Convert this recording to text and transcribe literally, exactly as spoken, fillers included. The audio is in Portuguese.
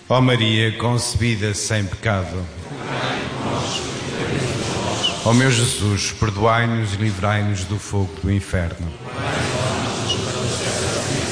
Ó Maria, concebida sem pecado. Ó meu Jesus, perdoai-nos e livrai-nos do fogo do inferno.